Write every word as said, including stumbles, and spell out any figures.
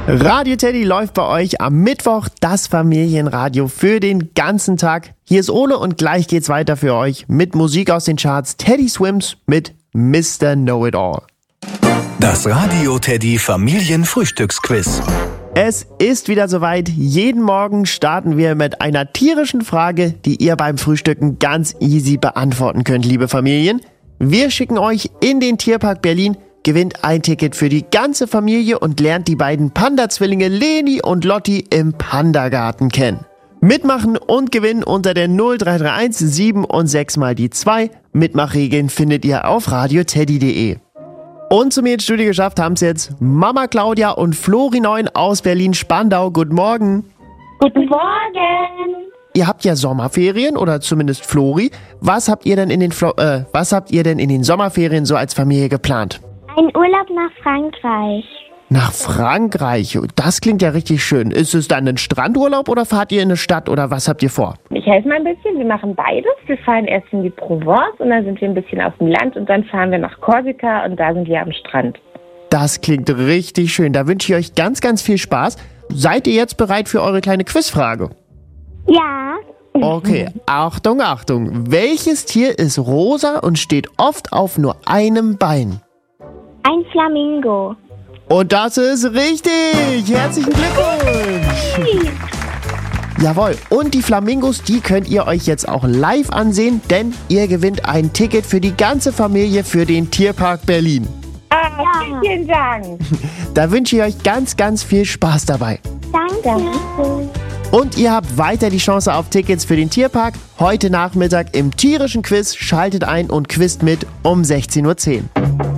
Radio Teddy läuft bei euch am Mittwoch, das Familienradio für den ganzen Tag. Hier ist Ole und gleich geht's weiter für euch mit Musik aus den Charts. Teddy Swims mit Mister Know-It-All. Das Radio Teddy Familienfrühstücksquiz. Es ist wieder soweit. Jeden Morgen starten wir mit einer tierischen Frage, die ihr beim Frühstücken ganz easy beantworten könnt, liebe Familien. Wir schicken euch in den Tierpark Berlin, gewinnt ein Ticket für die ganze Familie und lernt die beiden Panda-Zwillinge Leni und Lotti im Pandagarten kennen. Mitmachen und gewinnen unter der null drei drei eins sieben und sechs mal die zwei. Mitmachregeln findet ihr auf radio teddy punkt de. Und zu mir ins Studio geschafft haben es jetzt Mama Claudia und Flori Neun aus Berlin-Spandau. Guten Morgen. Guten Morgen. Ihr habt ja Sommerferien oder zumindest Flori. Was habt ihr denn in den Flo- äh, was habt ihr denn in den Sommerferien so als Familie geplant? Ein Urlaub nach Frankreich. Nach Frankreich, das klingt ja richtig schön. Ist es dann ein Strandurlaub oder fahrt ihr in eine Stadt oder was habt ihr vor? Ich helfe mal ein bisschen, wir machen beides. Wir fahren erst in die Provence und dann sind wir ein bisschen auf dem Land und dann fahren wir nach Korsika und da sind wir am Strand. Das klingt richtig schön, da wünsche ich euch ganz, ganz viel Spaß. Seid ihr jetzt bereit für eure kleine Quizfrage? Ja. Okay, Achtung, Achtung. Welches Tier ist rosa und steht oft auf nur einem Bein? Ein Flamingo. Und das ist richtig! Herzlichen Glückwunsch! Jawohl, und die Flamingos, die könnt ihr euch jetzt auch live ansehen, denn ihr gewinnt ein Ticket für die ganze Familie für den Tierpark Berlin. Ah, vielen Dank. Da wünsche ich euch ganz, ganz viel Spaß dabei. Danke. Und ihr habt weiter die Chance auf Tickets für den Tierpark. Heute Nachmittag im tierischen Quiz. Schaltet ein und quizt mit um sechzehn Uhr zehn.